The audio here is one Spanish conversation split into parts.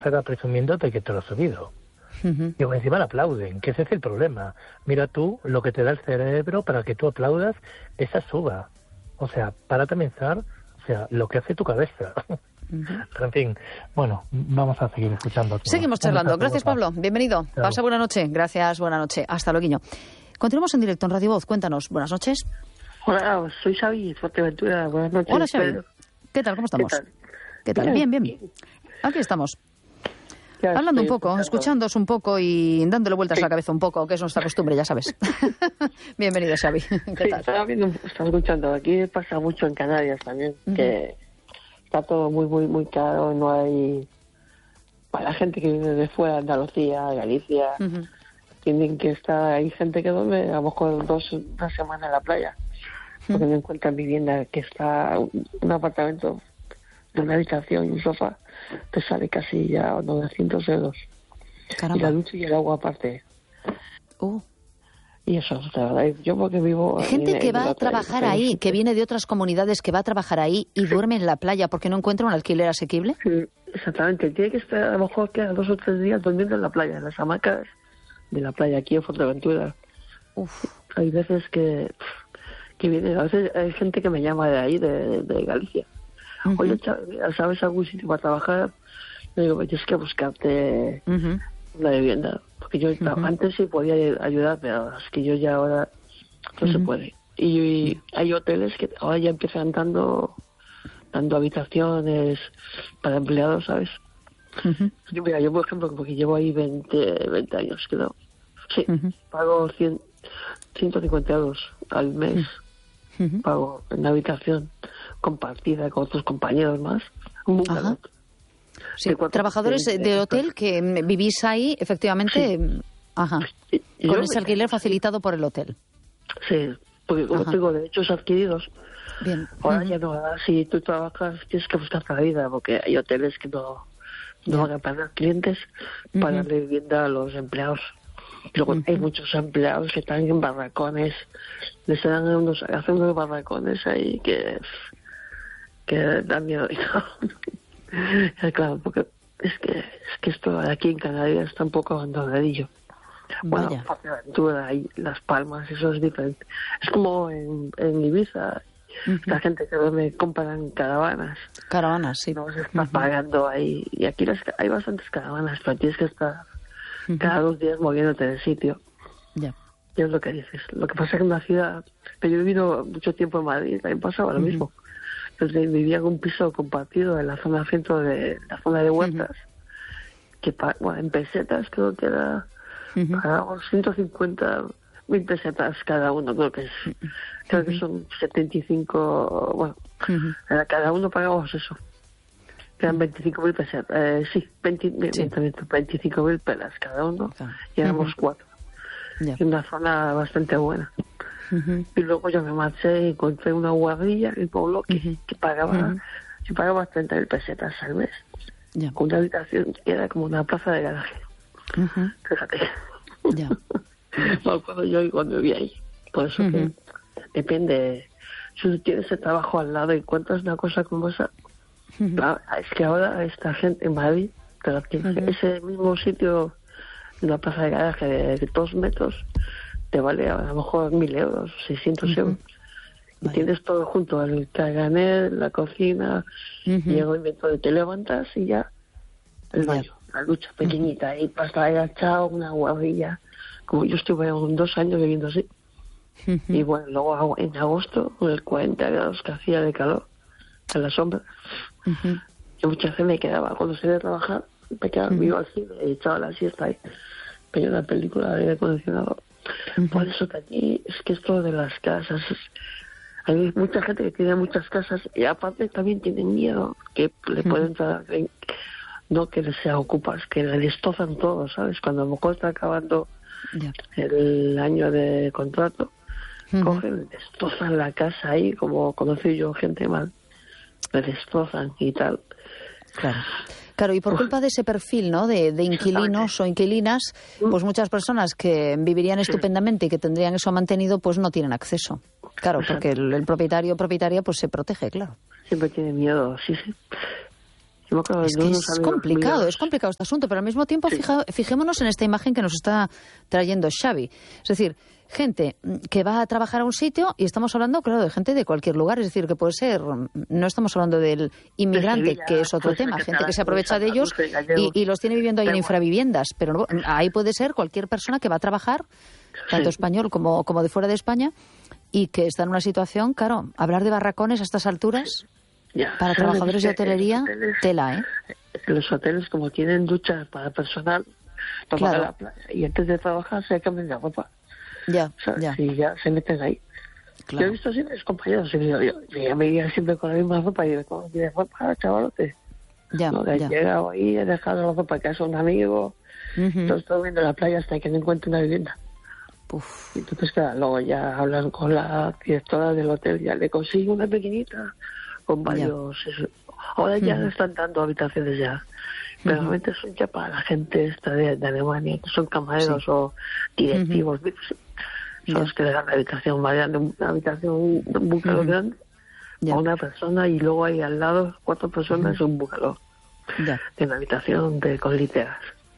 está presumiendo de que te lo ha subido. Y encima le aplauden, que ese es el problema. Mira tú lo que te da el cerebro para que tú aplaudas esa suba. O sea, para pensar, o sea, lo que hace tu cabeza. Pero en fin, bueno, vamos a seguir escuchando. Seguimos charlando. Gracias, Pablo. Bienvenido. Chao. Pasa buena noche. Gracias, buena noche. Hasta luego. Continuamos en directo en Radio Voz. Cuéntanos. Buenas noches. Hola, soy Xavi, Fuerteventura. Buenas noches. Hola, Xavi. ¿Qué tal? ¿Cómo estamos? ¿Qué tal? Bien. Aquí estamos. Hablando un poco, escuchándoos un poco y dándole vueltas a la cabeza un poco, que es nuestra costumbre, ya sabes. Bienvenido, Xavi. ¿Qué tal? Estaba escuchando. Aquí pasa mucho en Canarias también, que está todo muy caro. No hay... Para la gente que viene de fuera, Andalucía, Galicia, tienen que estar... Hay gente que duerme a lo mejor una semana en la playa, porque no encuentran vivienda, que está un apartamento de una habitación y un sofá, te sale casi ya 900 euros. Caramba. Y la ducha y el agua aparte. Y eso, la verdad, yo porque vivo... Gente que va a trabajar ahí, que viene de otras comunidades, que va a trabajar ahí y duerme en la playa porque no encuentra un alquiler asequible. Sí, exactamente. Tiene que estar a lo mejor que 2 o 3 días durmiendo en la playa, en las hamacas de la playa, aquí en Fuerteventura. Hay veces que viene, a veces hay gente que me llama de ahí, de Galicia. Oye, ¿sabes algún sitio para trabajar? Le digo, tienes que buscarte una vivienda. Porque yo antes sí podía ayudar, pero es que yo ya ahora no se puede. Y hay hoteles que ahora ya empiezan dando habitaciones para empleados, ¿sabes? Mira, yo por ejemplo, porque llevo ahí 20 años, creo. Sí, pago 150 euros al mes. Pago en una habitación compartida con otros compañeros más. Sí, trabajadores de hotel que vivís ahí, efectivamente, con ese alquiler facilitado por el hotel. Sí, porque como tengo derechos adquiridos, bien. Ahora ya no, si tú trabajas tienes que buscar la vida, porque hay hoteles que no van a pagar clientes para darle vivienda a los empleados. Luego hay muchos empleados que están en barracones, les dan hacen unos barracones ahí que dan miedo. Claro, porque es que esto aquí en Canarias está un poco abandonadillo. Bueno, Fuerteventura y Las Palmas, eso es diferente. Es como en Ibiza, la gente que me compran caravanas. Caravanas, sí. No se está pagando ahí. Y aquí hay bastantes caravanas, pero tienes que estar cada 2 días moviéndote del sitio. Ya. Y es lo que dices. Lo que pasa es que en una ciudad, pero yo he vivido mucho tiempo en Madrid, también pasaba lo mismo. Entonces vivía en un piso compartido en la zona centro de la zona de Huertas, que en pesetas creo que era, pagamos 150.000 pesetas cada uno, creo que son 75, bueno, cada uno pagamos eso. Eran 25.000 pesetas, 25.000 pelas cada uno, y éramos 4. En una zona bastante buena. Y luego yo me marché y encontré una guardilla en el pueblo que pagaba, yo pagaba 30.000 pesetas al mes. Con una habitación que era como una plaza de garaje. Fíjate. Me acuerdo yo cuando vivía ahí. Por eso que depende. Si tú tienes ese trabajo al lado y encuentras una cosa como esa, es que ahora esta gente en Madrid, ese mismo sitio, una plaza de garaje de 2 metros, te vale a lo mejor 1.000 euros, 600 euros. Y tienes todo junto, el caganer, la cocina, y el movimiento de te levantas y ya el baño, la ducha pequeñita, ahí para estar agachado, una guardilla. Como yo estuve 2 años viviendo así. Y bueno, luego en agosto, con el 40 grados que hacía de calor, en la sombra, yo muchas veces me quedaba, cuando salía a trabajar, me quedaba vivo al cine y echaba la siesta ahí, veía una película de aire acondicionado. Por eso que aquí es que esto de las casas, hay mucha gente que tiene muchas casas y aparte también tienen miedo que le pueden entrar, no que les sea ocupas, que le destrozan todo, ¿sabes? Cuando a lo mejor está acabando el año de contrato, cogen, destrozan la casa ahí, como conocí yo gente mal, le destrozan y tal. Claro, y por culpa de ese perfil, ¿no?, de inquilinos o inquilinas, pues muchas personas que vivirían estupendamente y que tendrían eso mantenido, pues no tienen acceso. Claro, porque el propietario o propietaria pues se protege, claro. Siempre tiene miedo, sí. Es complicado este asunto, pero al mismo tiempo fijémonos en esta imagen que nos está trayendo Xavi. Es decir, gente que va a trabajar a un sitio y estamos hablando, claro, de gente de cualquier lugar. Es decir, que puede ser, no estamos hablando del inmigrante, que es otro tema, gente que se aprovecha de ellos y los tiene viviendo ahí en infraviviendas. Pero no, ahí puede ser cualquier persona que va a trabajar, tanto español como de fuera de España, y que está en una situación, claro, hablar de barracones a estas alturas... Para trabajadores de hotelería, tela, ¿eh? Los hoteles, como tienen duchas para personal, toman la playa y antes de trabajar se cambian de ropa. Y ya se meten ahí. Claro. Yo he visto así a mis compañeros, y yo ya me iba siempre con la misma ropa y digo, ¿tienes ropa, chavalote? He llegado ahí, he dejado la ropa que es un amigo, entonces estoy viendo la playa hasta que no encuentre una vivienda. Y entonces, claro, luego ya hablan con la directora del hotel, ya le consigo una pequeñita con varios... Ahora ya están dando habitaciones ya, pero normalmente son ya para la gente esta de Alemania, que son camareros o directivos, son los que le dan la habitación más grande, una habitación, un bungalow grande, a una persona, y luego hay al lado 4 personas, un bungalow, de una habitación con literas.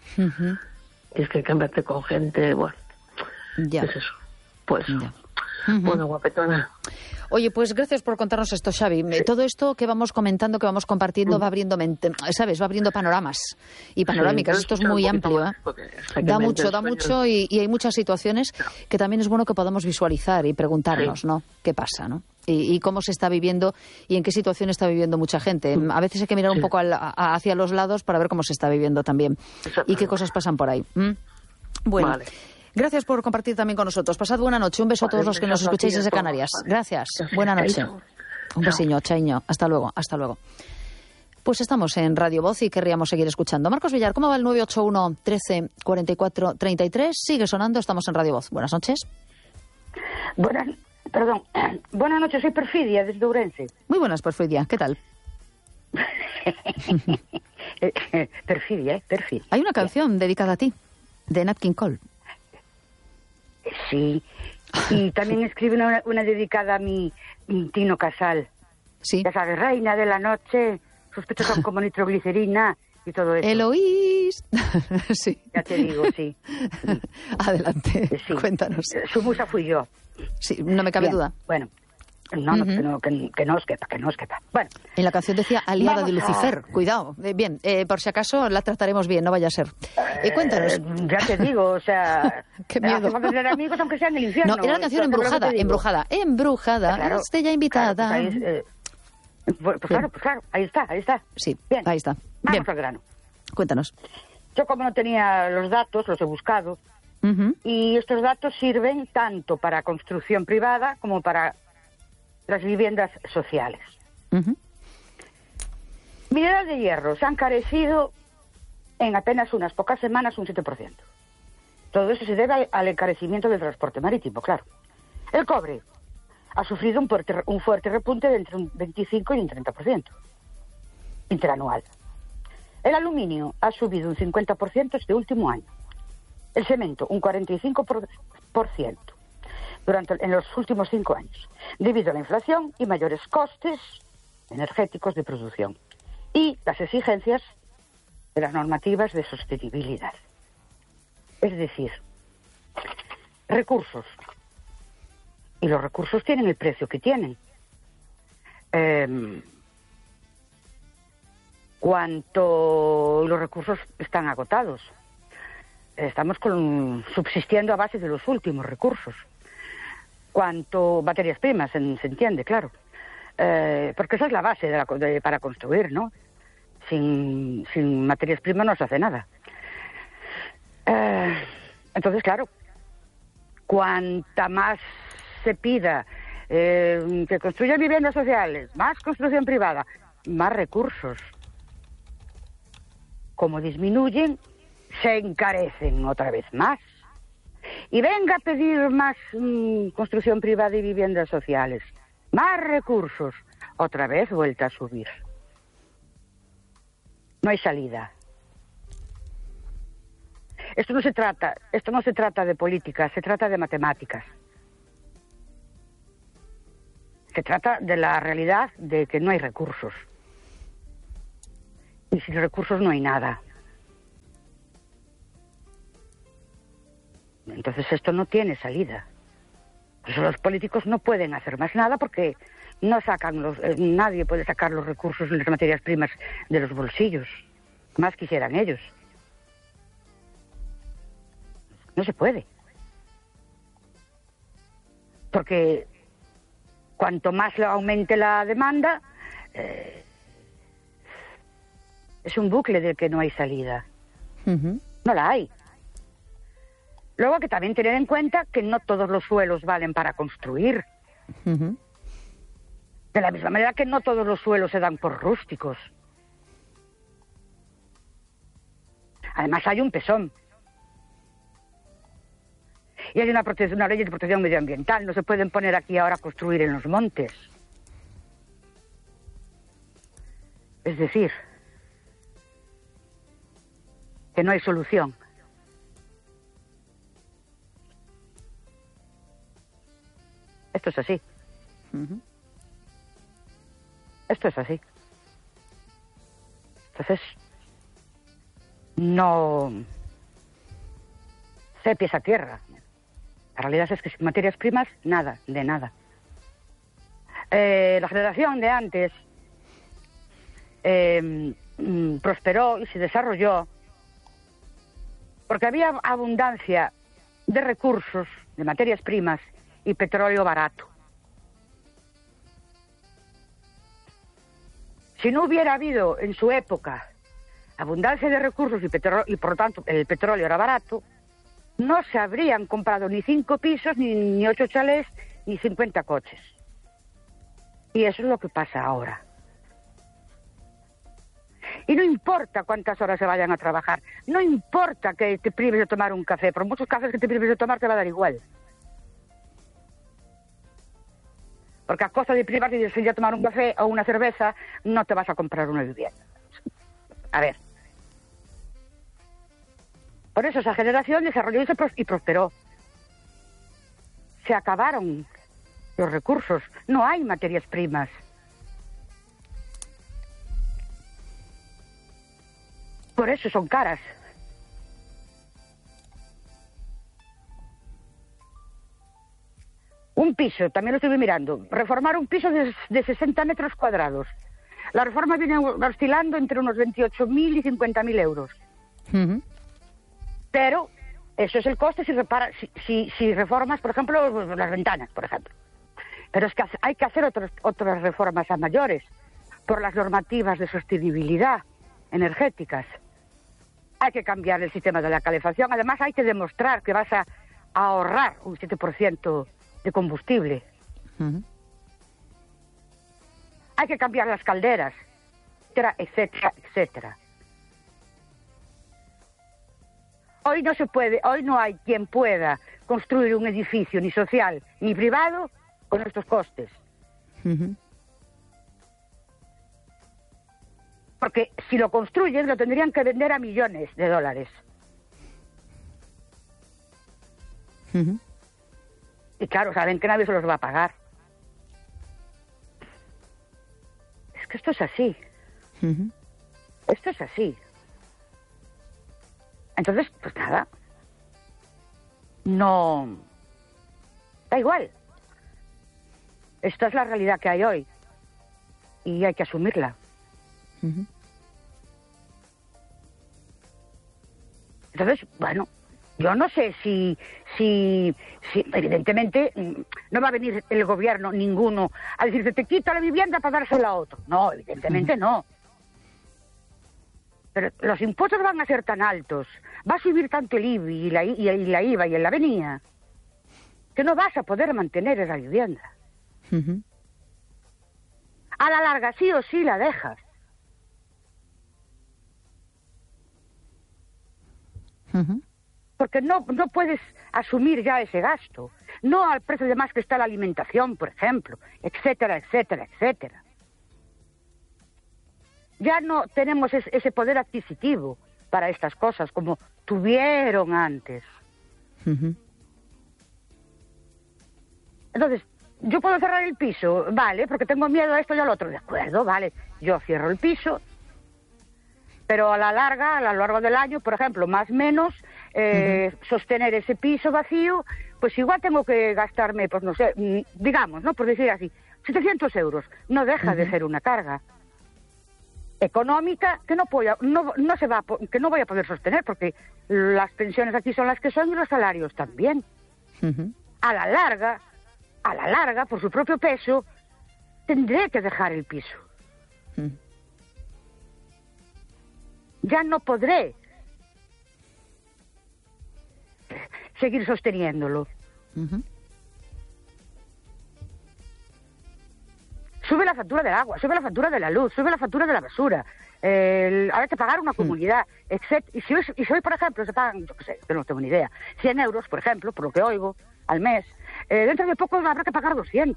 Y es que cambiarte con gente, bueno, es eso. Pues, bueno, guapetona. Oye, pues gracias por contarnos esto, Xavi. Todo esto que vamos comentando, que vamos compartiendo, va abriendo mente, ¿sabes? Va abriendo panoramas y panorámicas. Esto es muy amplio, ¿eh? Da mucho y hay muchas situaciones que también es bueno que podamos visualizar y preguntarnos, ¿no? ¿Qué pasa, no? Y cómo se está viviendo y en qué situación está viviendo mucha gente. A veces hay que mirar un poco hacia los lados para ver cómo se está viviendo también y qué cosas pasan por ahí. Bueno. Vale. Gracias por compartir también con nosotros. Pasad buena noche. Un beso a todos los que nos escucháis desde Canarias. Gracias. Buena noche. Un besiño, chaiño. Hasta luego, hasta luego. Pues estamos en Radio Voz y querríamos seguir escuchando. Marcos Villar, ¿cómo va el 981 13 44 33? Sigue sonando, estamos en Radio Voz. Buenas noches. Buenas noches, soy Perfidia, desde Ourense. Muy buenas, Perfidia. ¿Qué tal? Perfidia. Hay una canción dedicada a ti, de Nat King Cole. Sí, y también escribe una dedicada a mi Tino Casal. Sí. Ya sabes, reina de la noche, sus pechos son como nitroglicerina y todo eso. Eloís. Sí. Ya te digo, sí. Adelante, cuéntanos. Su musa fui yo. Sí, no me cabe duda. Bueno, que no os quepa. Bueno. En la canción decía aliada de Lucifer. Cuidado. Bien, por si acaso la trataremos bien, no vaya a ser. Cuéntanos. Ya te digo, o sea... Qué miedo. Vamos a tener amigos aunque sean en el infierno. No, era la canción Embrujada. Claro. Esté ya invitada. Pues claro, ahí está. Sí, bien. Ahí está. Vamos al grano. Cuéntanos. Yo, como no tenía los datos, los he buscado. Y estos datos sirven tanto para construcción privada como para las viviendas sociales. Mineral de hierro se ha encarecido en apenas unas pocas semanas un 7%. Todo eso se debe al encarecimiento del transporte marítimo, claro. El cobre ha sufrido un fuerte repunte de entre un 25 y un 30% interanual. El aluminio ha subido un 50% este último año. El cemento un 45% en los últimos 5 años, debido a la inflación y mayores costes energéticos de producción y las exigencias de las normativas de sostenibilidad. Es decir, recursos. Y los recursos tienen el precio que tienen. Cuanto los recursos están agotados, estamos subsistiendo a base de los últimos recursos. Cuanto materias primas, se entiende, claro. Porque esa es la base para construir, ¿no? Sin materias primas no se hace nada. Entonces, claro, cuanta más se pida que construyan viviendas sociales, más construcción privada, más recursos. Como disminuyen, se encarecen otra vez más. Y venga a pedir más construcción privada y viviendas sociales, más recursos, otra vez vuelta a subir. No hay salida. Esto no se trata de política, se trata de matemáticas. Se trata de la realidad de que no hay recursos. Y sin recursos no hay nada. Entonces esto no tiene salida. Por eso los políticos no pueden hacer más nada porque no sacan nadie puede sacar los recursos y las materias primas de los bolsillos. Más quisieran ellos. No se puede. Porque cuanto más aumente la demanda, es un bucle del que no hay salida. No la hay. Luego hay que también tener en cuenta que no todos los suelos valen para construir. De la misma manera que no todos los suelos se dan por rústicos. Además hay un pesón. Y hay una ley de protección medioambiental. No se pueden poner aquí ahora a construir en los montes. Es decir, que no hay solución. Esto es así. Esto es así. Entonces, no se pies a tierra. La realidad es que sin materias primas, nada, de nada. La generación de antes prosperó y se desarrolló porque había abundancia de recursos, de materias primas y petróleo barato. Si no hubiera habido en su época abundancia de recursos y por lo tanto el petróleo era barato, no se habrían comprado ni 5 pisos, ni 8 chalés, ni 50 coches. Y eso es lo que pasa ahora. Y no importa cuántas horas se vayan a trabajar, no importa que te prives de tomar un café, por muchos cafés que te prives de tomar te va a dar igual. Porque a costa de privarte de ir a tomar un café o una cerveza, no te vas a comprar una vivienda. A ver. Por eso esa generación desarrolló y prosperó. Se acabaron los recursos, no hay materias primas. Por eso son caras. Un piso, también lo estuve mirando, reformar un piso de 60 metros cuadrados. La reforma viene oscilando entre unos 28.000 y 50.000 euros. Pero eso es el coste si reformas, por ejemplo, las ventanas, por ejemplo. Pero es que hay que hacer otras reformas a mayores por las normativas de sostenibilidad energéticas. Hay que cambiar el sistema de la calefacción. Además, hay que demostrar que vas a ahorrar un 7% de combustible. Hay que cambiar las calderas, etcétera, etcétera, etcétera. Hoy no se puede, hoy no hay quien pueda construir un edificio ni social ni privado con estos costes. Porque si lo construyen lo tendrían que vender a millones de dólares. Y claro, saben que nadie se los va a pagar. Es que esto es así. Esto es así. Entonces, pues nada. No. Da igual. Esta es la realidad que hay hoy. Y hay que asumirla. Entonces, bueno, yo no sé si evidentemente no va a venir el gobierno ninguno a decirte te quito la vivienda para dársela a otro. No, evidentemente no. Pero los impuestos van a ser tan altos, va a subir tanto el IBI y la IVA y el avenida, que no vas a poder mantener esa vivienda. A la larga sí o sí la dejas. Porque no puedes asumir ya ese gasto. No al precio de más que está la alimentación, por ejemplo, etcétera, etcétera, etcétera. Ya no tenemos ese poder adquisitivo para estas cosas como tuvieron antes. Entonces, yo puedo cerrar el piso, vale, porque tengo miedo a esto y al otro. De acuerdo, vale, yo cierro el piso. Pero a la larga, a lo largo del año, por ejemplo, más o menos, sostener ese piso vacío, pues igual tengo que gastarme, pues no sé, digamos, ¿no? Por decir así, 700 euros. No deja de ser una carga económica que no voy a poder sostener, porque las pensiones aquí son las que son y los salarios también. A la larga, por su propio peso, tendré que dejar el piso. Ya no podré seguir sosteniéndolo. Sube la factura del agua, sube la factura de la luz, sube la factura de la basura. Hay que pagar una comunidad, etc. Y si hoy, por ejemplo, se pagan, yo qué sé, que no tengo ni idea, 100 euros, por ejemplo, por lo que oigo, al mes, dentro de poco habrá que pagar 200.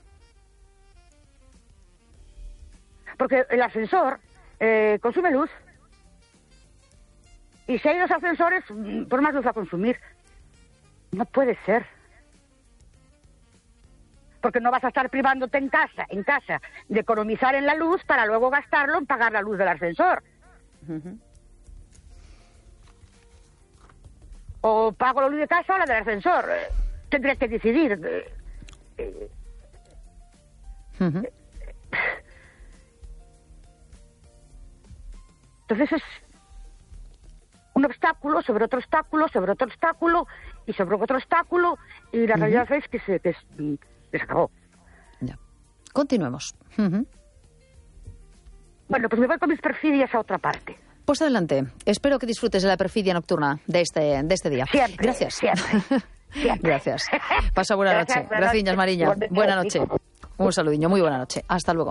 Porque el ascensor consume luz. Y si hay dos ascensores, por más luz va a consumir. No puede ser. Porque no vas a estar privándote en casa, de economizar en la luz para luego gastarlo en pagar la luz del ascensor. O pago la luz de casa o la del ascensor. Tendré que decidir. Entonces es un obstáculo sobre otro obstáculo, sobre otro obstáculo y sobre otro obstáculo, y la realidad es que se acabó. Ya. Continuemos. Bueno, pues me voy con mis perfidias a otra parte. Pues adelante. Espero que disfrutes de la perfidia nocturna de este día. Siempre. Gracias. Siempre. Gracias. Pasa buena noche. Gracias, Mariña. Buena noche. Un saludillo. Muy buena noche. Hasta luego.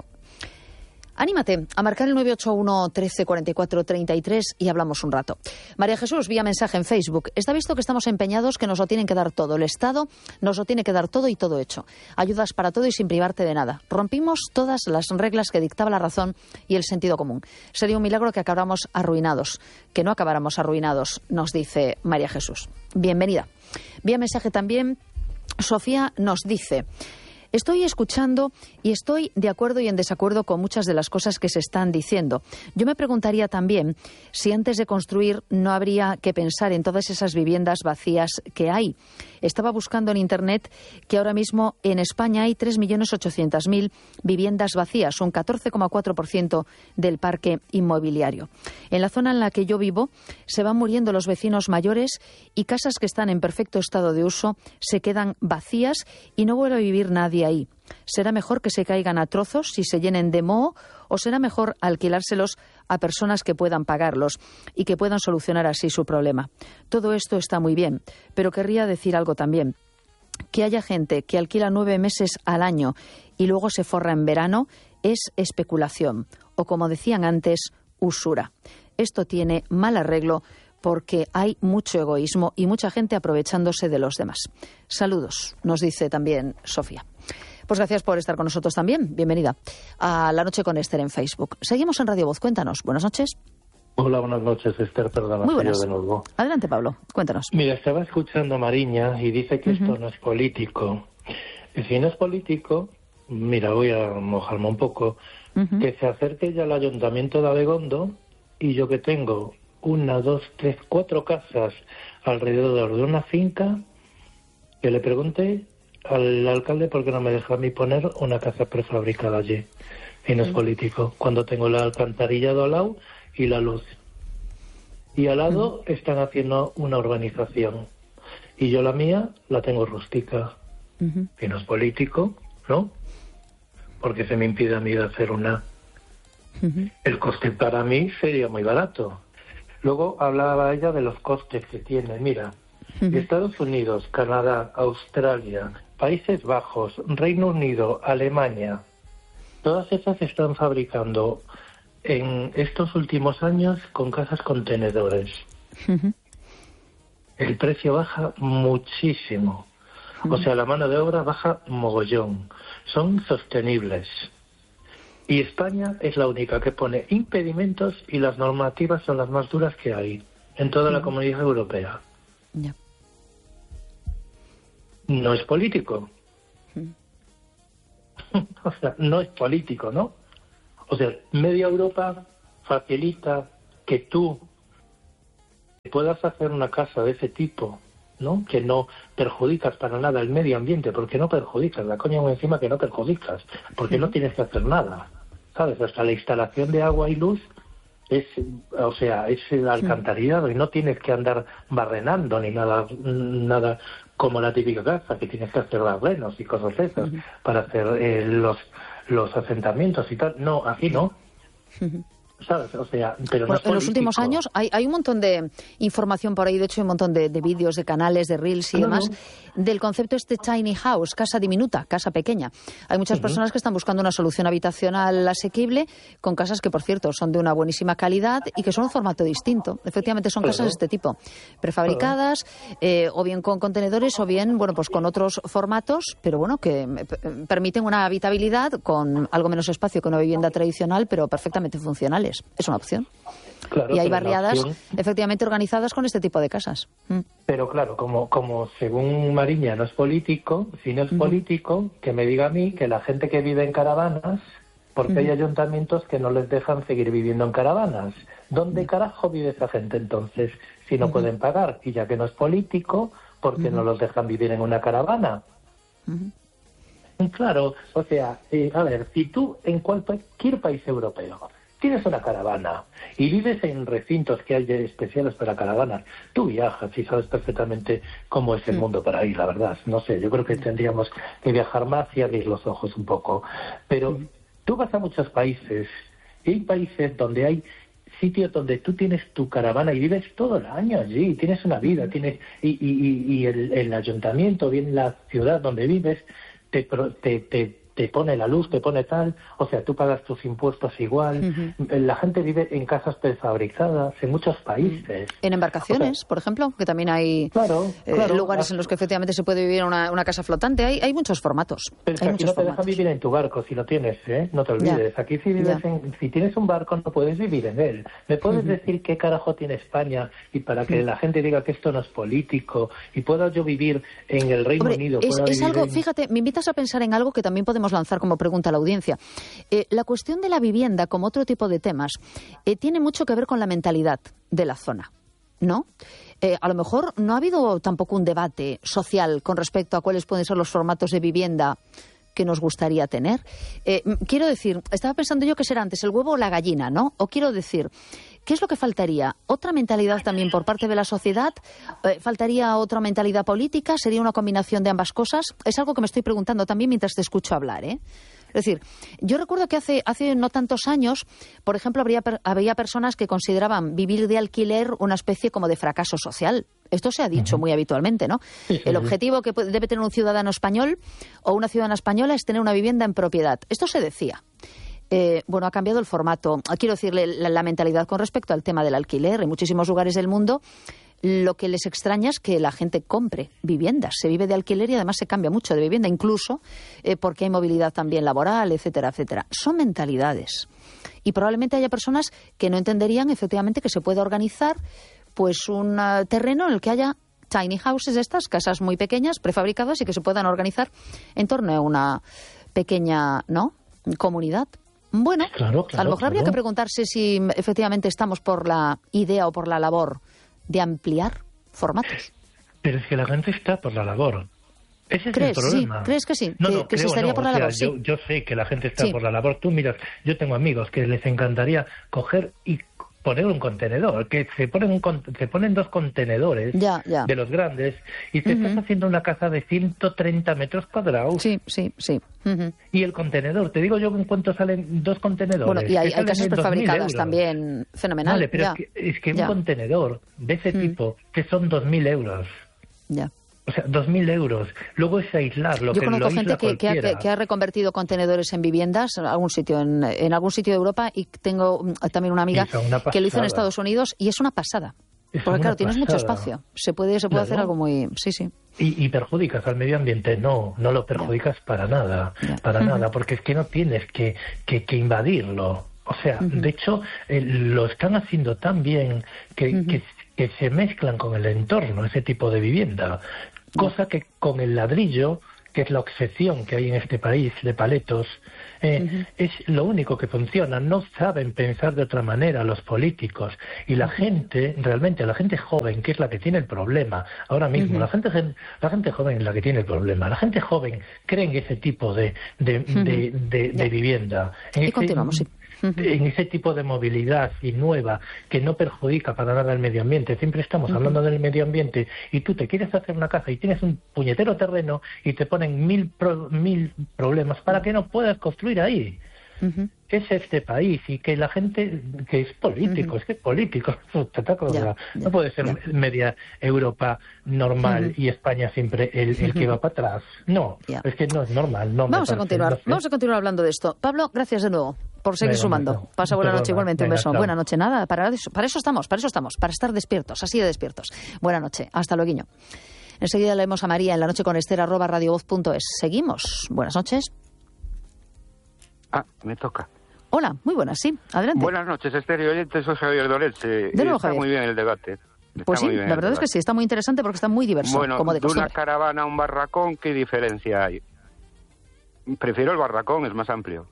Anímate a marcar el 981 13 44 33 y hablamos un rato. María Jesús, vía mensaje en Facebook. Está visto que estamos empeñados, que nos lo tienen que dar todo. El Estado nos lo tiene que dar todo y todo hecho. Ayudas para todo y sin privarte de nada. Rompimos todas las reglas que dictaba la razón y el sentido común. Sería un milagro que acabáramos arruinados. Que no acabáramos arruinados, nos dice María Jesús. Bienvenida. Vía mensaje también, Sofía nos dice: estoy escuchando y estoy de acuerdo y en desacuerdo con muchas de las cosas que se están diciendo. Yo me preguntaría también si antes de construir no habría que pensar en todas esas viviendas vacías que hay. Estaba buscando en Internet que ahora mismo en España hay 3.800.000 viviendas vacías, un 14,4% del parque inmobiliario. En la zona en la que yo vivo se van muriendo los vecinos mayores y casas que están en perfecto estado de uso se quedan vacías y no vuelve a vivir nadie ahí. ¿Será mejor que se caigan a trozos y se llenen de moho o será mejor alquilárselos a personas que puedan pagarlos y que puedan solucionar así su problema? Todo esto está muy bien, pero querría decir algo también. Que haya gente que alquila 9 meses al año y luego se forra en verano es especulación o, como decían antes, usura. Esto tiene mal arreglo porque hay mucho egoísmo y mucha gente aprovechándose de los demás. Saludos, nos dice también Sofía. Pues gracias por estar con nosotros también. Bienvenida a La Noche con Esther en Facebook. Seguimos en Radio Voz. Cuéntanos. Buenas noches. Hola, buenas noches, Esther. Perdona, muy buenas. Yo de nuevo. Adelante, Pablo. Cuéntanos. Mira, estaba escuchando a Mariña y dice que esto no es político. Y si no es político, mira, voy a mojarme un poco, que se acerque ya al Ayuntamiento de Abegondo y yo que tengo 1, 2, 3, 4 casas alrededor de una finca, que le pregunte al alcalde por qué no me deja a mí poner una casa prefabricada allí. Y no es político. Cuando tengo el alcantarillado al lado y la luz. Y al lado están haciendo una urbanización. Y yo la mía la tengo rústica. Y no es político, ¿no? Porque se me impide a mí de hacer una. El coste para mí sería muy barato. Luego hablaba ella de los costes que tiene. Mira, Estados Unidos, Canadá, Australia, Países Bajos, Reino Unido, Alemania, todas esas están fabricando en estos últimos años con casas contenedores. El precio baja muchísimo. O sea, la mano de obra baja mogollón. Son sostenibles. Y España es la única que pone impedimentos y las normativas son las más duras que hay en toda la Comunidad Europea. No es político. O sea, no es político, ¿no? O sea, media Europa facilita que tú puedas hacer una casa de ese tipo, ¿no? Que no perjudicas para nada el medio ambiente, porque no perjudicas, la coña encima que no perjudicas, porque no tienes que hacer nada, ¿sabes? Hasta la instalación de agua y luz es el alcantarillado y no tienes que andar barrenando ni nada como la típica casa, que tienes que hacer barrenos y cosas esas para hacer los asentamientos y tal. No, aquí no. ¿Sabes? O sea, pero bueno, no en los últimos años hay un montón de información por ahí, de hecho hay un montón de vídeos, de canales, de reels y demás, del concepto tiny house, casa diminuta, casa pequeña. Hay muchas personas que están buscando una solución habitacional asequible con casas que, por cierto, son de una buenísima calidad y que son un formato distinto. Efectivamente son casas de este tipo, prefabricadas, o bien con contenedores o bien, bueno, pues con otros formatos, pero bueno, que permiten una habitabilidad con algo menos espacio que una vivienda tradicional, pero perfectamente funcionales. Es una opción. Claro, y hay barriadas efectivamente organizadas con este tipo de casas. Pero claro, como según Mariña no es político, si no es político, que me diga a mí que la gente que vive en caravanas, porque hay ayuntamientos que no les dejan seguir viviendo en caravanas. ¿Dónde carajo vive esa gente entonces si no pueden pagar? Y ya que no es político, ¿por qué no los dejan vivir en una caravana? Claro, o sea, a ver, si tú en cualquier país europeo tienes una caravana y vives en recintos que hay especiales para caravanas, tú viajas y sabes perfectamente cómo es el mundo para ir, la verdad. No sé, yo creo que tendríamos que viajar más y abrir los ojos un poco. Pero tú vas a muchos países, y hay países donde hay sitios donde tú tienes tu caravana y vives todo el año allí, tienes una vida, tienes y el ayuntamiento, bien la ciudad donde vives, te pone la luz, te pone tal, o sea, tú pagas tus impuestos igual. La gente vive en casas prefabricadas en muchos países. En embarcaciones, por ejemplo, que también hay lugares en los que efectivamente se puede vivir en una casa flotante. Hay muchos formatos. Pero aquí no te dejan vivir en tu barco si lo tienes, ¿eh? No te olvides. Ya. Aquí si tienes un barco no puedes vivir en él. ¿Me puedes decir qué carajo tiene España y para que la gente diga que esto no es político y pueda yo vivir en el Reino Unido? Es algo, fíjate, me invitas a pensar en algo que también podemos lanzar como pregunta a la audiencia. La cuestión de la vivienda, como otro tipo de temas, tiene mucho que ver con la mentalidad de la zona, ¿no? A lo mejor no ha habido tampoco un debate social con respecto a cuáles pueden ser los formatos de vivienda que nos gustaría tener. Quiero decir, estaba pensando yo qué será antes, el huevo o la gallina, ¿no? O quiero decir, ¿qué es lo que faltaría? ¿Otra mentalidad también por parte de la sociedad? ¿Faltaría otra mentalidad política? ¿Sería una combinación de ambas cosas? Es algo que me estoy preguntando también mientras te escucho hablar, ¿eh? Es decir, yo recuerdo que hace no tantos años, por ejemplo, había personas que consideraban vivir de alquiler una especie como de fracaso social. Esto se ha dicho muy habitualmente, ¿no? El objetivo que debe tener un ciudadano español o una ciudadana española es tener una vivienda en propiedad. Esto se decía. Bueno, ha cambiado el formato. Quiero decirle la mentalidad con respecto al tema del alquiler. En muchísimos lugares del mundo lo que les extraña es que la gente compre viviendas. Se vive de alquiler y además se cambia mucho de vivienda, incluso porque hay movilidad también laboral, etcétera, etcétera. Son mentalidades. Y probablemente haya personas que no entenderían efectivamente que se pueda organizar pues un terreno en el que haya tiny houses, estas casas muy pequeñas, prefabricadas y que se puedan organizar en torno a una pequeña, ¿no?, comunidad. Bueno, a lo mejor habría que preguntarse si efectivamente estamos por la idea o por la labor de ampliar formatos. Pero es que la gente está por la labor. Ese es el problema. Sí, ¿crees que sí? No, que se estaría por la labor, sí. Yo sé que la gente está por la labor. Tú miras, yo tengo amigos que les encantaría coger y poner un contenedor, que se ponen dos contenedores de los grandes y te estás haciendo una casa de 130 metros cuadrados. Sí. Y el contenedor, te digo yo en cuánto salen dos contenedores. Bueno, y hay casas prefabricadas también, fenomenal. Vale, pero es que un contenedor de ese tipo, que son 2.000 euros. Ya. O sea, 2.000 euros. Luego es aislar lo Yo que conozco lo gente que ha reconvertido contenedores en viviendas en algún sitio de Europa, y tengo también una amiga que lo hizo en Estados Unidos y es una pasada. Porque claro, tienes mucho espacio. Se puede hacer algo muy... Sí. Y perjudicas al medio ambiente. No lo perjudicas para nada. Para nada, porque es que no tienes que invadirlo. O sea, de hecho, lo están haciendo tan bien que se mezclan con el entorno, ese tipo de vivienda. Cosa que con el ladrillo, que es la obsesión que hay en este país de paletos, es lo único que funciona. No saben pensar de otra manera los políticos. Y la gente, realmente, la gente joven, que es la que tiene el problema ahora mismo, la gente joven es la que tiene el problema. La gente joven cree en ese tipo de vivienda. Y continuamos, sí. En ese tipo de movilidad y nueva que no perjudica para nada al medio ambiente. Siempre estamos hablando del medio ambiente y tú te quieres hacer una casa y tienes un puñetero terreno y te ponen mil problemas para que no puedas construir ahí. Es este país, y que la gente que es político, es que es político, no puede ser media Europa normal y España siempre el que va para atrás. No, es que no es normal. No, vamos a continuar hablando de esto. Pablo, gracias de nuevo por seguir sumando. Pasa buena noche igualmente, un beso. Buena noche, nada, para eso estamos, para estar despiertos, así de despiertos. Buena noche, hasta luego. Enseguida leemos a María en La Noche con Esther @radiovoz.es. Seguimos, buenas noches. Me toca. Hola, muy buenas, sí, adelante. Buenas noches, Esther y oyentes, soy Javier Dorense. De nuevo, está Javier. Muy bien el debate. Pues sí, la verdad es que sí, está muy interesante porque está muy diverso, bueno, como de costumbre. una caravana a un barracón, ¿qué diferencia hay? Prefiero el barracón, es más amplio.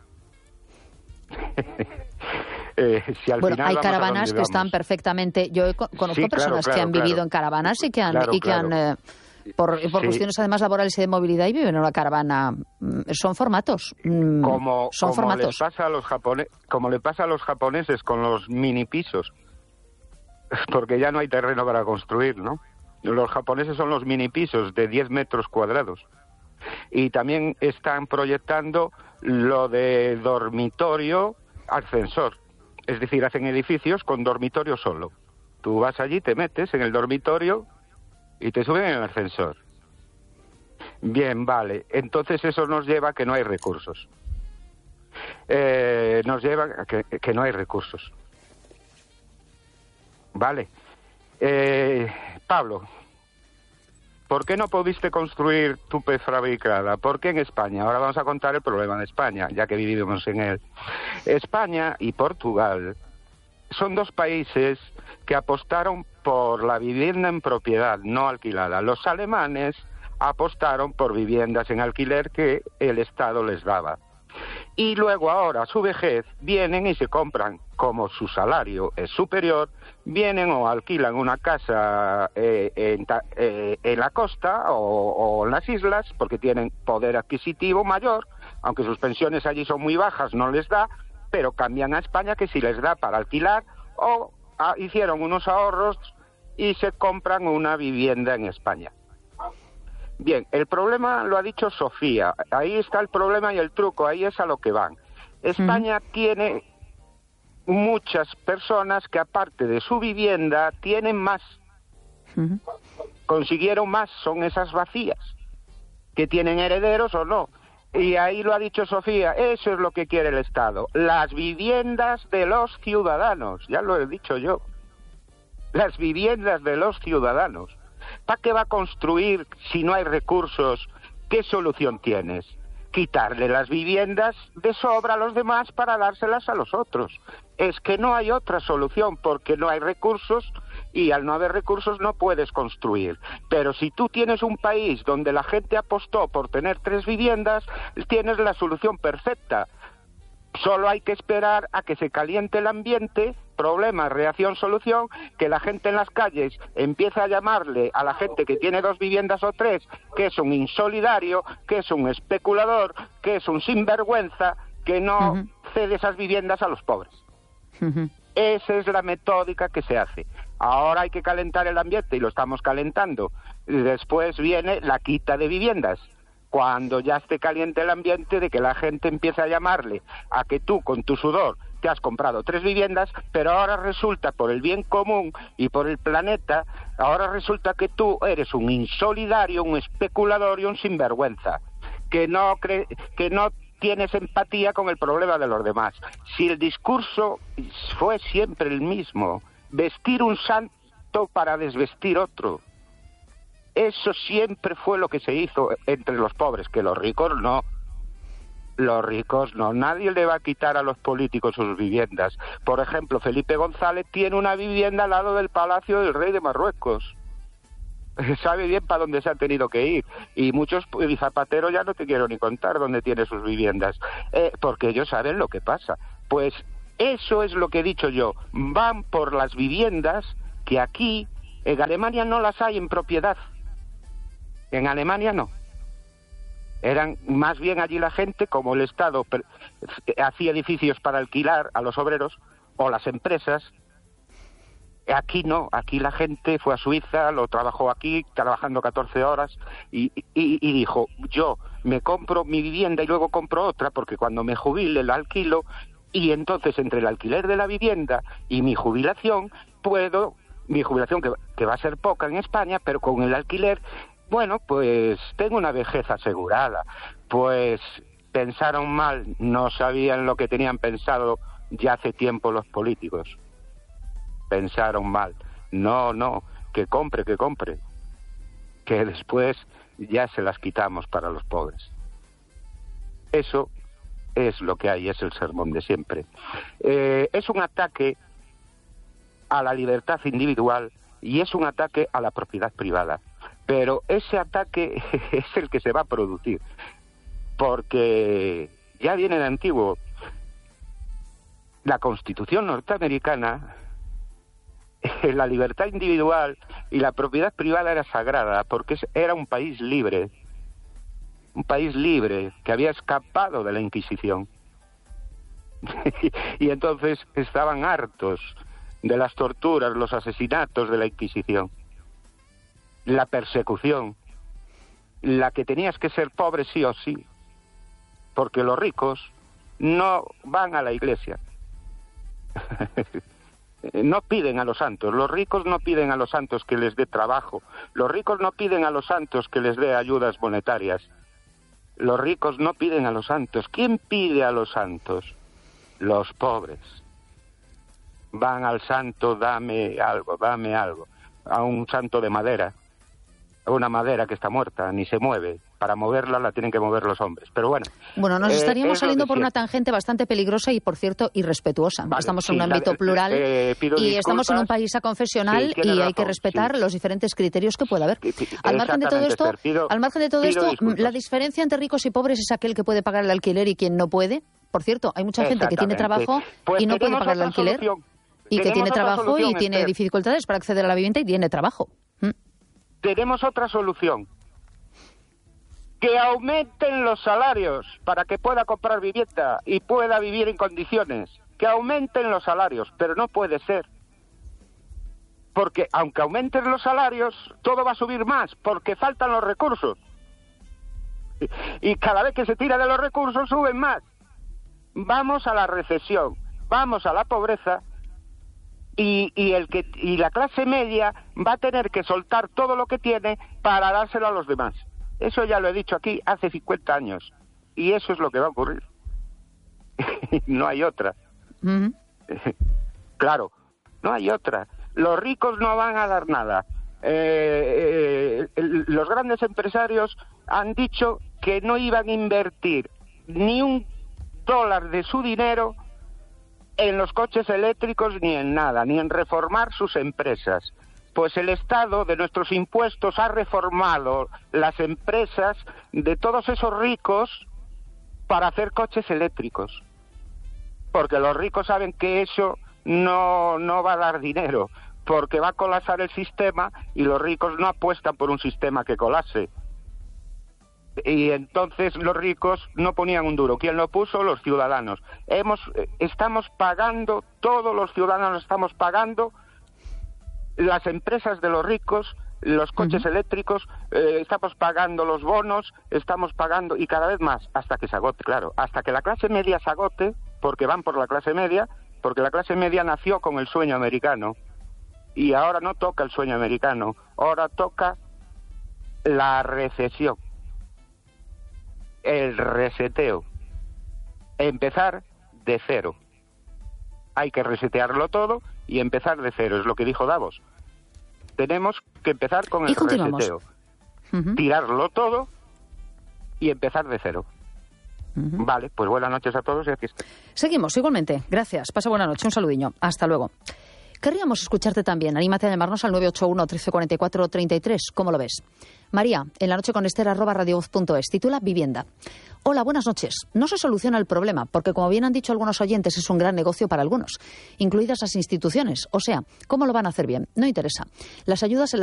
Si al final hay caravanas que están perfectamente... Yo conozco personas que han vivido en caravanas y que han por cuestiones además laborales y de movilidad y viven en una caravana. Son formatos. Como le pasa a los japoneses con los mini pisos, porque ya no hay terreno para construir, ¿no? Los japoneses son los mini pisos de 10 metros cuadrados. Y también están proyectando lo de dormitorio ascensor. Es decir, hacen edificios con dormitorio solo. Tú vas allí, te metes en el dormitorio y te suben en el ascensor. Bien, vale. Entonces eso nos lleva a que no hay recursos. Nos lleva a que no hay recursos. Vale. Pablo, ¿por qué no pudiste construir tu prefabricada? ¿Por qué en España? Ahora vamos a contar el problema de España, ya que vivimos en él. España y Portugal son dos países que apostaron por la vivienda en propiedad, no alquilada. Los alemanes apostaron por viviendas en alquiler que el Estado les daba. Y luego ahora, a su vejez, vienen y se compran, como su salario es superior, vienen o alquilan una casa en la costa o en las islas, porque tienen poder adquisitivo mayor, aunque sus pensiones allí son muy bajas, no les da, pero cambian a España, que sí les da para alquilar, o hicieron unos ahorros y se compran una vivienda en España. Bien, el problema lo ha dicho Sofía, ahí está el problema y el truco, ahí es a lo que van. España tiene muchas personas que aparte de su vivienda tienen más, consiguieron más, son esas vacías, que tienen herederos o no. Y ahí lo ha dicho Sofía, eso es lo que quiere el Estado, las viviendas de los ciudadanos, ya lo he dicho yo, las viviendas de los ciudadanos. ¿Para qué va a construir si no hay recursos? ¿Qué solución tienes? Quitarle las viviendas de sobra a los demás para dárselas a los otros. Es que no hay otra solución porque no hay recursos y al no haber recursos no puedes construir. Pero si tú tienes un país donde la gente apostó por tener 3 viviendas, tienes la solución perfecta. Solo hay que esperar a que se caliente el ambiente, problema, reacción, solución, que la gente en las calles empiece a llamarle a la gente que tiene 2 viviendas o 3, que es un insolidario, que es un especulador, que es un sinvergüenza, que no cede esas viviendas a los pobres. Esa es la metódica que se hace. Ahora hay que calentar el ambiente y lo estamos calentando. Después viene la quita de viviendas. Cuando ya esté caliente el ambiente, de que la gente empiece a llamarle a que tú con tu sudor te has comprado 3 viviendas, pero ahora resulta, por el bien común y por el planeta, ahora resulta que tú eres un insolidario, un especulador y un sinvergüenza, que no tienes empatía con el problema de los demás. Si el discurso fue siempre el mismo, vestir un santo para desvestir otro, eso siempre fue lo que se hizo entre los pobres, que los ricos no. Los ricos no. Nadie le va a quitar a los políticos sus viviendas. Por ejemplo, Felipe González tiene una vivienda al lado del Palacio del Rey de Marruecos. sabe bien para dónde se han tenido que ir. Y muchos, y Zapatero ya no te quiero ni contar dónde tiene sus viviendas, porque ellos saben lo que pasa. Pues eso es lo que he dicho yo. Van por las viviendas que aquí, en Alemania no las hay en propiedad. En Alemania no. Eran más bien allí la gente, como el Estado hacía edificios para alquilar a los obreros o las empresas. Aquí no, aquí la gente fue a Suiza, lo trabajó aquí, trabajando 14 horas, y dijo, yo me compro mi vivienda y luego compro otra, porque cuando me jubile la alquilo, y entonces entre el alquiler de la vivienda y mi jubilación, mi jubilación que va a ser poca en España, pero con el alquiler, bueno, pues tengo una vejez asegurada. Pues pensaron mal, no sabían lo que tenían pensado ya hace tiempo los políticos. Pensaron mal. No, que compre, que después ya se las quitamos para los pobres. Eso es lo que hay, es el sermón de siempre. Es un ataque a la libertad individual y es un ataque a la propiedad privada. Pero ese ataque es el que se va a producir, porque ya viene de antiguo. La Constitución norteamericana, la libertad individual y la propiedad privada era sagrada, porque era un país libre que había escapado de la Inquisición. Y entonces estaban hartos de las torturas, los asesinatos de la Inquisición, la persecución, la que tenías que ser pobre sí o sí, porque los ricos no van a la iglesia. No piden a los santos, los ricos no piden a los santos que les dé trabajo, los ricos no piden a los santos que les dé ayudas monetarias, los ricos no piden a los santos. ¿Quién pide a los santos? Los pobres. Van al santo, dame algo, a un santo de madera, a una madera que está muerta, ni se mueve. Para moverla la tienen que mover los hombres. Pero bueno, nos estaríamos saliendo por una tangente bastante peligrosa y, por cierto, irrespetuosa. Vale, estamos en un ámbito plural y estamos en un país aconfesional y hay que respetar los diferentes criterios que pueda haber. Al margen de todo esto, la diferencia entre ricos y pobres es aquel que puede pagar el alquiler y quien no puede. Por cierto, hay mucha gente que tiene trabajo y no puede pagar el alquiler, y que tiene trabajo y tiene dificultades para acceder a la vivienda y tiene trabajo. Tenemos otra solución. Que aumenten los salarios para que pueda comprar vivienda y pueda vivir en condiciones. Que aumenten los salarios, pero no puede ser. Porque aunque aumenten los salarios, todo va a subir más, porque faltan los recursos. Y cada vez que se tira de los recursos, suben más. Vamos a la recesión, vamos a la pobreza, y la clase media va a tener que soltar todo lo que tiene para dárselo a los demás. Eso ya lo he dicho aquí hace 50 años. Y eso es lo que va a ocurrir. No hay otra. Claro, no hay otra. Los ricos no van a dar nada. Los grandes empresarios han dicho que no iban a invertir ni $1 de su dinero en los coches eléctricos ni en nada, ni en reformar sus empresas. Pues el Estado, de nuestros impuestos, ha reformado las empresas de todos esos ricos para hacer coches eléctricos. Porque los ricos saben que eso no va a dar dinero, porque va a colapsar el sistema y los ricos no apuestan por un sistema que colapse. Y entonces los ricos no ponían un duro. ¿Quién lo puso? Los ciudadanos. Estamos pagando, todos los ciudadanos estamos pagando las empresas de los ricos, los coches eléctricos, estamos pagando los bonos, estamos pagando, y cada vez más, hasta que se agote, claro, hasta que la clase media se agote, porque van por la clase media, porque la clase media nació con el sueño americano, y ahora no toca el sueño americano, ahora toca la recesión, el reseteo, empezar de cero. Hay que resetearlo todo y empezar de cero, es lo que dijo Davos. Tenemos que empezar con el reseteo. Tirarlo todo y empezar de cero. Vale, pues buenas noches a todos y aquí está. Seguimos, igualmente. Gracias. Pasa buena noche. Un saludiño. Hasta luego. Querríamos escucharte también. Anímate a llamarnos al 981 13 44 33. ¿Cómo lo ves? María, en la noche con Esther, @radiovoz.es. Titula Vivienda. Hola, buenas noches. No se soluciona el problema, porque como bien han dicho algunos oyentes, es un gran negocio para algunos, incluidas las instituciones. O sea, ¿cómo lo van a hacer bien? No interesa. Las ayudas en